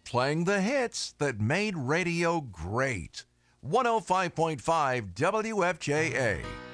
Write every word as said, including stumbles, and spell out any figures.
playing the hits that made radio great. one oh five point five W F J A.